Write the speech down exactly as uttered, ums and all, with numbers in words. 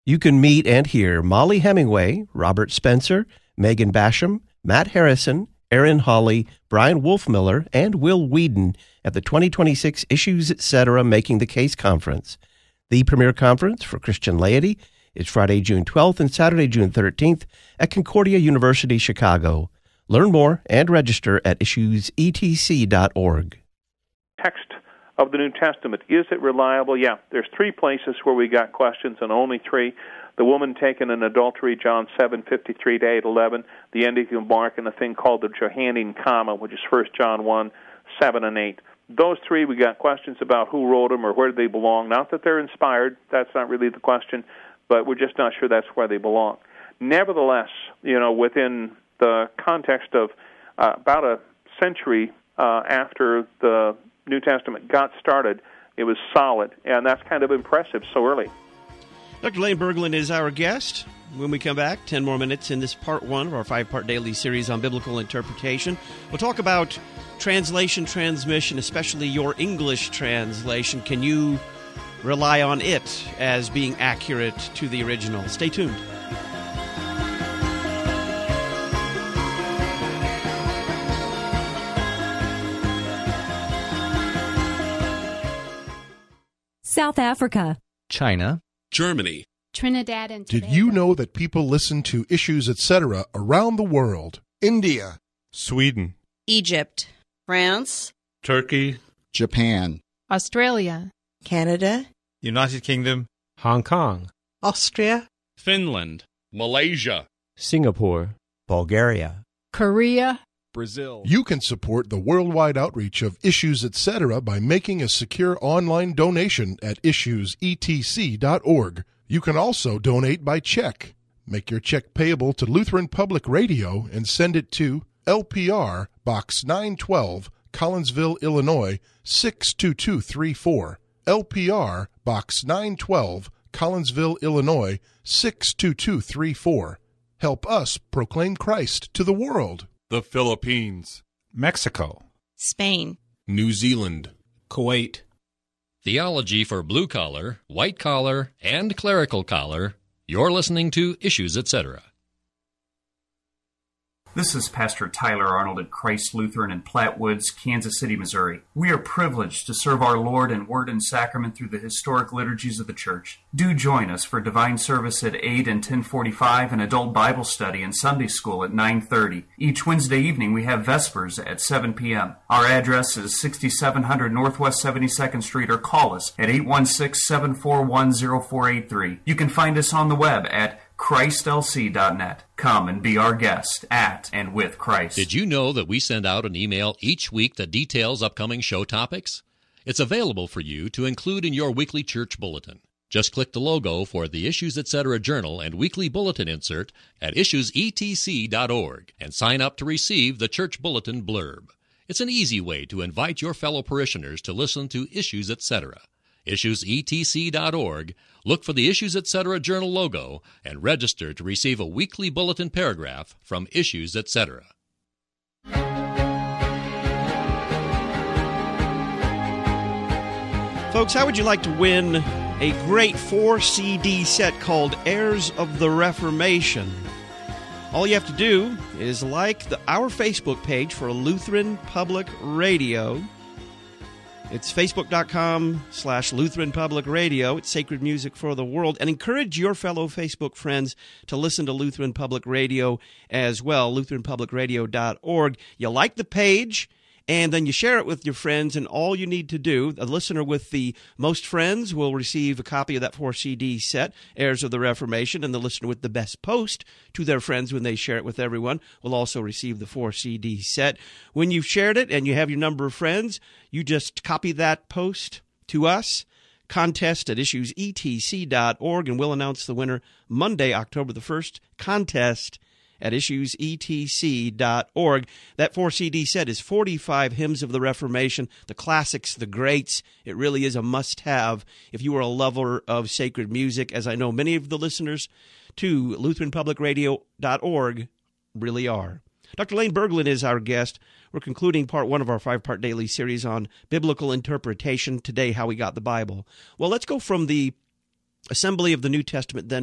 You can meet and hear Molly Hemingway, Robert Spencer, Megan Basham, Matt Harrison, Aaron Hawley, Brian Wolfmiller, and Will Whedon at the twenty twenty-six Issues Etc. Making the Case Conference. The premier conference for Christian laity is Friday, June twelfth and Saturday, June thirteenth at Concordia University, Chicago. Learn more and register at issues e t c dot org. Text of the New Testament, is it reliable? Yeah, there's three places where we got questions, and only three. The woman taken in adultery, John seven fifty-three to eight eleven. The ending of Mark, and a thing called the Johannine Comma, which is First John one seven and eight. Those three, we got questions about who wrote them or where they belong. Not that they're inspired. That's not really the question, but we're just not sure that's where they belong. Nevertheless, you know, within the context of uh, about a century uh, after the New Testament got started, it was solid, and that's kind of impressive so early. Doctor Lane Berglund is our guest. When we come back, ten more minutes in this part one of our five-part daily series on biblical interpretation. We'll talk about translation, transmission, especially your English translation. Can you rely on it as being accurate to the original? Stay tuned. South Africa, China, Germany, Trinidad and Tobago. Did you know that people listen to Issues Etc. around the world? India, Sweden, Egypt, France, Turkey, Japan, Australia, Canada, United Kingdom, Hong Kong, Austria, Finland, Malaysia, Singapore, Bulgaria, Korea, Brazil. You can support the worldwide outreach of Issues Etc. by making a secure online donation at issues e t c dot org. You can also donate by check. Make your check payable to Lutheran Public Radio and send it to L P R, Box nine twelve, Collinsville, Illinois, six two two three four. L P R, Box nine twelve, Collinsville, Illinois, six two two three four. Help us proclaim Christ to the world. the Philippines, Mexico, Spain, New Zealand, Kuwait. Theology for blue collar, white collar, and clerical collar. You're listening to Issues Etc. This is Pastor Tyler Arnold at Christ Lutheran in Platte Woods, Kansas City, Missouri. We are privileged to serve our Lord in word and sacrament through the historic liturgies of the Church. Do join us for divine service at eight and ten forty-five and adult Bible study and Sunday school at nine thirty. Each Wednesday evening we have Vespers at seven p.m. Our address is sixty-seven hundred Northwest seventy-second Street, or call us at eight one six, seven four one, zero four eight three. You can find us on the web at christ l c dot net. Come and be our guest at and with Christ. Did you know that we send out an email each week that details upcoming show topics? It's available for you to include in your weekly church bulletin. Just click the logo for the Issues Etc. Journal and weekly bulletin insert at issues e t c dot org and sign up to receive the church bulletin blurb. It's an easy way to invite your fellow parishioners to listen to Issues Etc. issues e t c dot org. Look for the Issues Etc. Journal logo and register to receive a weekly bulletin paragraph from Issues Etc. Folks, how would you like to win a great four C D set called Heirs of the Reformation? All you have to do is like the, our Facebook page for Lutheran Public Radio. It's facebook.com slash Lutheran Public Radio. It's sacred music for the world. And encourage your fellow Facebook friends to listen to Lutheran Public Radio as well, lutheran public radio dot org. You like the page, and then you share it with your friends, and all you need to do, a listener with the most friends will receive a copy of that four C D set, Heirs of the Reformation, and the listener with the best post to their friends when they share it with everyone will also receive the four C D set. When you've shared it and you have your number of friends, you just copy that post to us, contest at issues e t c dot org, and we'll announce the winner Monday, October the first, contest at issues e t c dot org. That four C D set is forty-five hymns of the Reformation, the classics, the greats. It really is a must-have if you are a lover of sacred music, as I know many of the listeners to lutheran public radio dot org really are. Doctor Lane Berglund is our guest. We're concluding part one of our five-part daily series on biblical interpretation. Today, how we got the Bible. Well, let's go from the assembly of the New Testament then